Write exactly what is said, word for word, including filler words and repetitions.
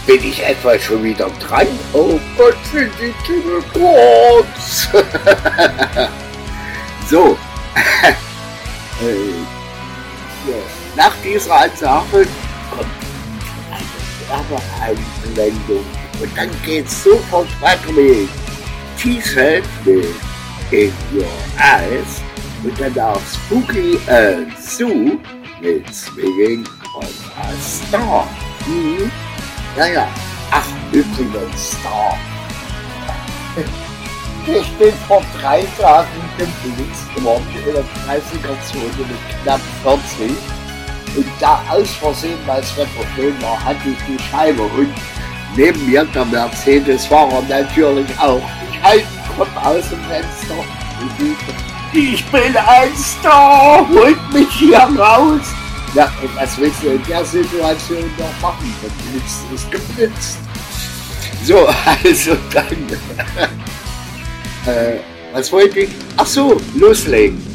Bin ich etwa schon wieder dran? Oh Gott, sind die Titel kurz. So. äh, ja. Nach dieser Ansage kommt eine Werbeeinblendung und dann geht's sofort weiter mit T-Shirt mit In Your Eyes und danach Spooky and Sue mit Swinging on a Star. Mhm. Ja, ja. Ach, übrigens, Star. Ich bin vor drei Tagen geblitzt worden in der dreißiger-Zone mit knapp vierzig. Und da aus Versehen, weil es Wetter schön war, hatte ich die Scheibe und neben mir der Mercedes-Fahrer natürlich auch. Ich halte den Kopf aus dem Fenster und rief, ich bin ein Star, holt mich hier raus. Ja, und was willst du in der Situation noch machen? Geblitzt ist geblitzt. So, also dann. äh, was wollte ich? Ach so, loslegen.